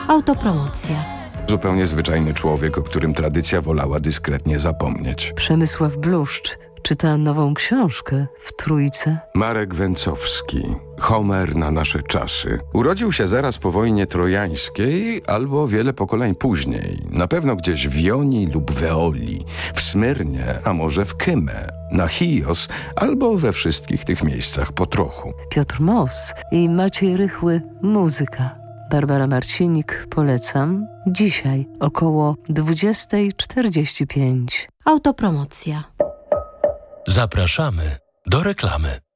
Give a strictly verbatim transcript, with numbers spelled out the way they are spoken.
Autopromocja. Zupełnie zwyczajny człowiek, o którym tradycja wolała dyskretnie zapomnieć. Przemysław Bluszcz czyta nową książkę w Trójce. Marek Węcowski. Homer na nasze czasy. Urodził się zaraz po wojnie trojańskiej albo wiele pokoleń później. Na pewno gdzieś w Jonii lub Weoli, w Smyrnie, a może w Kymę, na Chios albo we wszystkich tych miejscach po trochu. Piotr Moss i Maciej Rychły. Muzyka. Barbara Marcinik. Polecam. Dzisiaj około dwudziesta czterdzieści pięć. Autopromocja. Zapraszamy do reklamy.